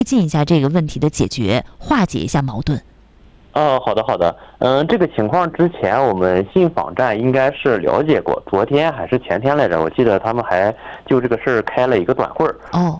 进一下这个问题的解决，化解一下矛盾。 好的好的，这个情况之前我们信访站应该是了解过，昨天还是前天来着，我记得他们还就这个事儿开了一个短会儿。 哦，